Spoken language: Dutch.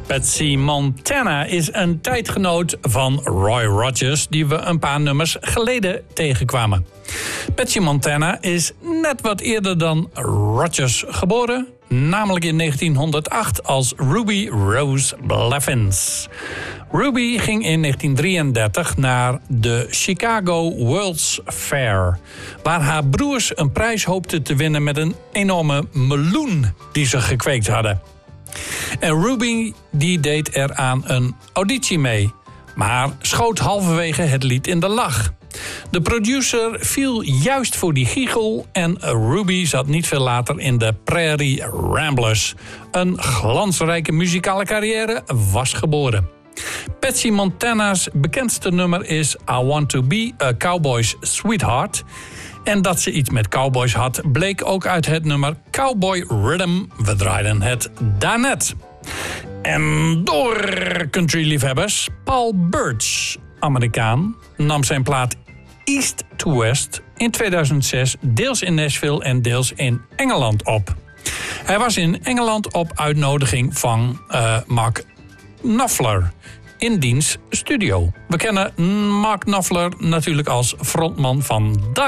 Patsy Montana is een tijdgenoot van Roy Rogers, die we een paar nummers geleden tegenkwamen. Patsy Montana is net wat eerder dan Rogers geboren, namelijk in 1908 als Ruby Rose Blevins. Ruby ging in 1933 naar de Chicago World's Fair, waar haar broers een prijs hoopten te winnen met een enorme meloen die ze gekweekt hadden. En Ruby die deed er aan een auditie mee, maar schoot halverwege het lied in de lach. De producer viel juist voor die giechel en Ruby zat niet veel later in de Prairie Ramblers. Een glansrijke muzikale carrière was geboren. Patsy Montana's bekendste nummer is I Want to Be a Cowboy's Sweetheart. En dat ze iets met cowboys had, bleek ook uit het nummer Cowboy Rhythm. We draaiden het daarnet. En door countryliefhebbers, Paul Birch, Amerikaan, nam zijn plaat East to West in 2006 deels in Nashville en deels in Engeland op. Hij was in Engeland op uitnodiging van Mark Knopfler in diens studio. We kennen Mark Knopfler natuurlijk als frontman van